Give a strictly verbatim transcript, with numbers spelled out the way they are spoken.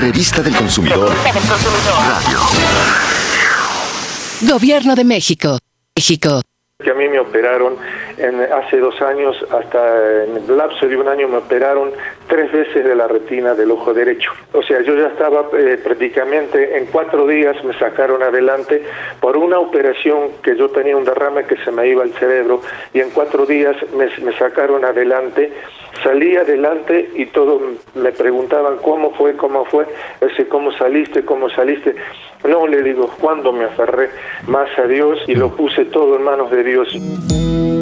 Revista del Consumidor. Radio. Gobierno de México. México. Que a mí me operaron en, hace dos años, hasta en el lapso de un año me operaron tres veces de la retina del ojo derecho. O sea, yo ya estaba eh, prácticamente en cuatro días me sacaron adelante por una operación que yo tenía un derrame que se me iba al cerebro y en cuatro días me, me sacaron adelante. Salí adelante y todos me preguntaban cómo fue, cómo fue, ese cómo saliste, cómo saliste. No, le digo, cuando me aferré más a Dios y lo puse todo en manos de Dios.